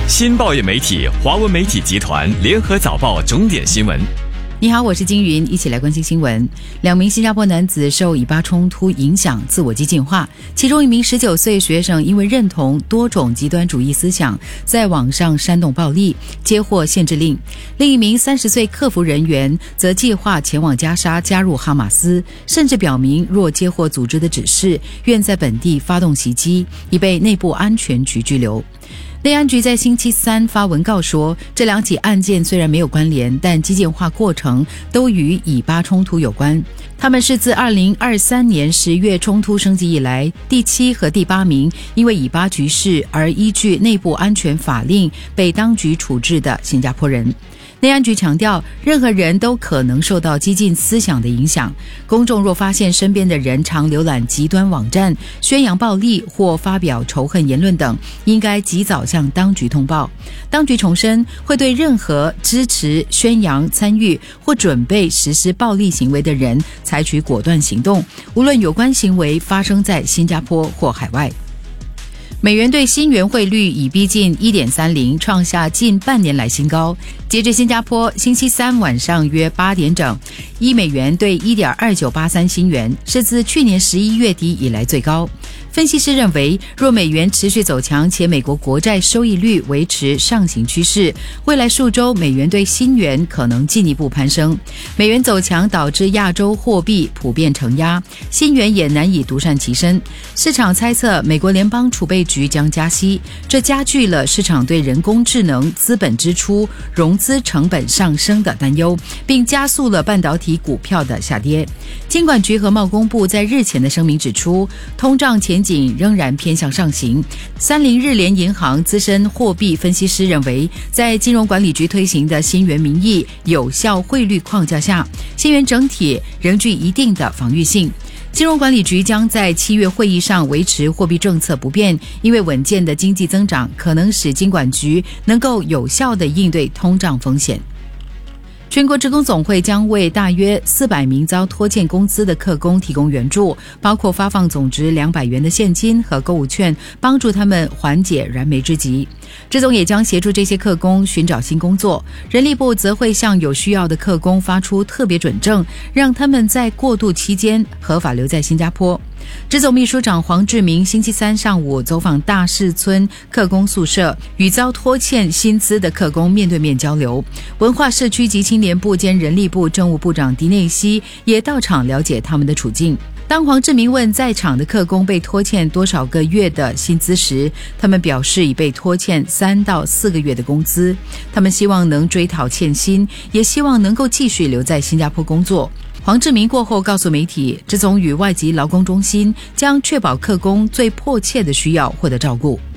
新报业媒体华文媒体集团联合早报重点新闻。 你好，我是金云，一起来关心新闻。2名新加坡男子受以巴冲突影响自我激进化，其中一名19岁学生因为认同多种极端主义思想，在网上煽动暴力，接获限制令。另一名30岁客服人员则计划前往加沙加入哈马斯，甚至表明若接获组织的指示，愿在本地发动袭击，已被内部安全局拘留。内安局在星期三发文告说，这2起案件虽然没有关联，但激进化过程都与以巴冲突有关。他们是自2023年10月冲突升级以来第7和第8名因为以巴局势而依据内部安全法令被当局处置的新加坡人。内安局强调，任何人都可能受到激进思想的影响。公众若发现身边的人常浏览极端网站、宣扬暴力或发表仇恨言论等，应该及早向当局通报。当局重申，会对任何支持、宣扬、参与或准备实施暴力行为的人采取果断行动，无论有关行为发生在新加坡或海外。美元兑新元汇率已逼近 1.30， 创下近半年来新高。截至新加坡星期三晚上约8点整，1美元兑 1.2983 新元，是自去年11月底以来最高。分析师认为，若美元持续走强且美国国债收益率维持上行趋势，未来数周美元兑新元可能进一步攀升。美元走强导致亚洲货币普遍承压，新元也难以独善其身。市场猜测美国联邦储备局将加息，这加剧了市场对人工智能资本支出、融资成本上升的担忧，并加速了半导体股票的下跌。金管局和贸工部在日前的声明指出，通胀前景仍然偏向上行。30日联银行资深货币分析师认为，在金融管理局推行的新元名义有效汇率框架下，新元整体仍具一定的防御性。金融管理局将在7月会议上维持货币政策不变，因为稳健的经济增长可能使金管局能够有效地应对通胀风险。全国职工总会将为大约400名遭拖欠工资的客工提供援助，包括发放总值200元的现金和购物券，帮助他们缓解燃眉之急。职总也将协助这些客工寻找新工作，人力部则会向有需要的客工发出特别准证，让他们在过渡期间合法留在新加坡。职总秘书长黄志明星期三上午走访大士村客工宿舍，与遭拖欠薪资的客工面对面交流。文化社区及青年部兼人力部政务部长狄内西也到场了解他们的处境。当黄志明问在场的客工被拖欠多少个月的薪资时，他们表示已被拖欠3到4个月的工资。他们希望能追讨欠薪，也希望能够继续留在新加坡工作。黄志明过后告诉媒体，职总与外籍劳工中心将确保客工最迫切的需要获得照顾。